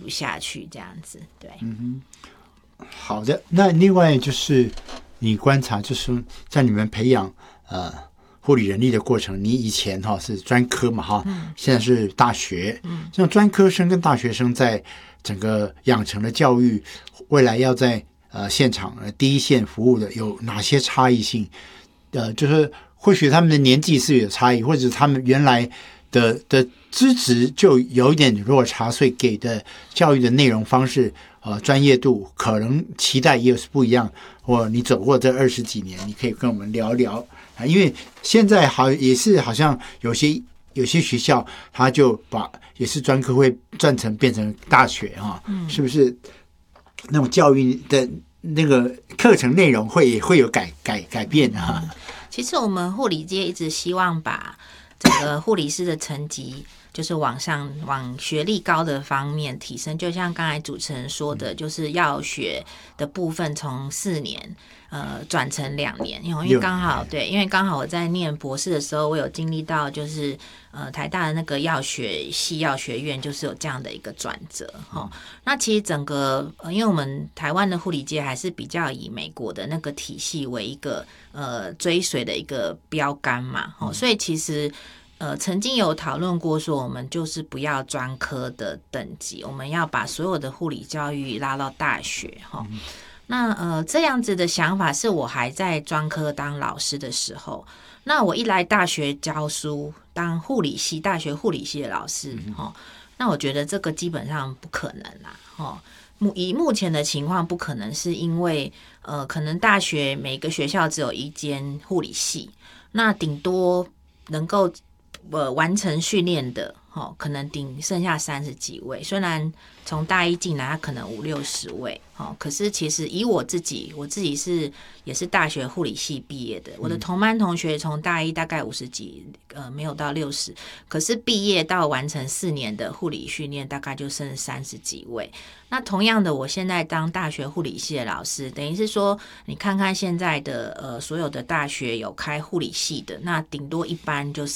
不下去这样子。对， 好的。那另外就是你观察，就是在你们培养护理人力的过程，你以前是专科嘛现在是大学，像专科生跟大学生在整个养成的教育，未来要在现场第一线服务的有哪些差异性？就是或许他们的年纪是有差异，或者他们原来的资质就有一点落差，所以给的教育的内容方式专业度可能期待也是不一样。或你走过这20几年，你可以跟我们聊聊因为现在也是好像有些学校他就也是专科会转成变成大学是不是那种教育的那个课程内容会有改变其实我们护理界一直希望把这个护理师的成绩就是往学历高的方面提升，就像刚才主持人说的，就是药学的部分从4年转成2年，因为刚好我在念博士的时候，我有经历到就是台大的那个药学系药学院就是有这样的一个转折那其实整个因为我们台湾的护理界还是比较以美国的那个体系为一个追随的一个标杆嘛所以其实曾经有讨论过说我们就是不要专科的等级，我们要把所有的护理教育拉到大学那这样子的想法是我还在专科当老师的时候，那我一来大学教书当大学护理系的老师那我觉得这个基本上不可能啦以目前的情况不可能，是因为可能大学每个学校只有1间护理系，那顶多能够完成训练的可能剩下30几位，虽然从大一进来他可能50-60位可是其实以我自己也是大学护理系毕业的，我的同班同学从大一大概50几没有到60，可是毕业到完成4年的护理训练大概就剩30几位。那同样的，我现在当大学护理系的老师，等于是说你看看现在的所有的大学有开护理系的，那顶多一班就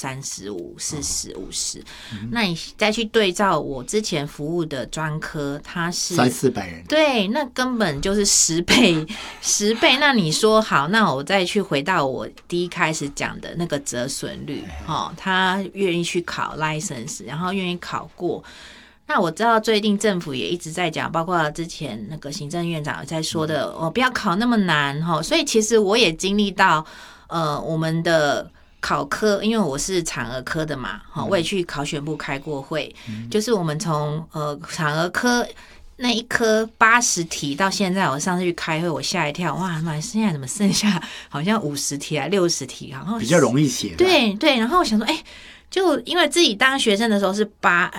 35、40、50那你再去对照我之前服务的专科，它是 300-400人， 对，那根本就是10倍那你说好，那我再去回到我第一开始讲的那个折损率他愿意去考 license， 然后愿意考过。那我知道最近政府也一直在讲，包括之前那个行政院长在说的不要考那么难所以其实我也经历到我们的考科，因为我是产儿科的嘛我也去考选部开过会就是我们从产儿科那一科80题到现在，我上次去开会我吓一跳，哇妈，现在怎么剩下好像50题60题，然后比较容易写对，然后我想说就因为自己当学生的时候是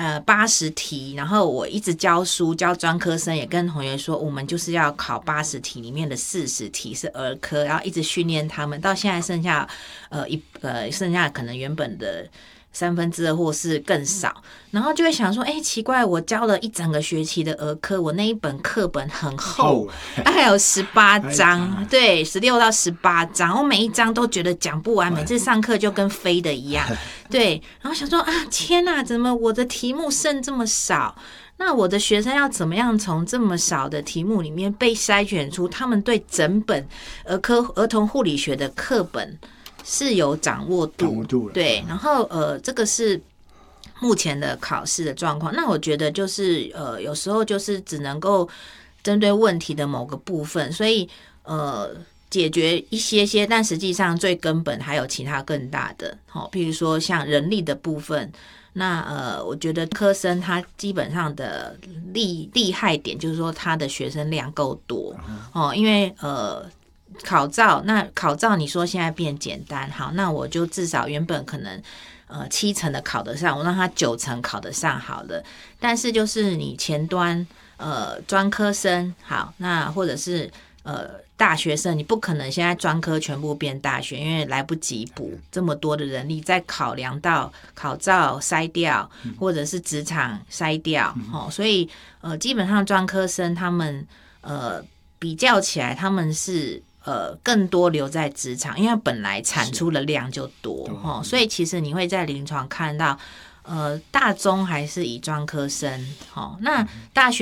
80题，然后我一直教书教专科生，也跟同学说我们就是要考80题里面的40题是儿科，然后一直训练他们，到现在剩下剩下可能原本的2/3或是更少，然后就会想说奇怪，我教了一整个学期的儿科，我那一本课本很厚还有18章对，16到18章，我每一章都觉得讲不完，每次上课就跟飞的一样对，然后想说天哪，怎么我的题目剩这么少，那我的学生要怎么样从这么少的题目里面被筛选出他们对整本儿童护理学的课本是有掌握度对，然后这个是目前的考试的状况。那我觉得就是有时候就是只能够针对问题的某个部分，所以解决一些，但实际上最根本还有其他更大的譬如说像人力的部分。那我觉得科生他基本上的厉害点就是说他的学生量够多因为考照你说现在变简单，好，那我就至少原本可能7成的考得上，我让他9成考得上好了。但是就是你前端专科生好，那或者是大学生，你不可能现在专科全部变大学，因为来不及补这么多的人力，再考量到考照筛掉或者是职场筛掉所以基本上专科生他们比较起来他们是更多留在职场，因为本来产出的量就多所以其实你会在临床看到大宗还是以专科生那大学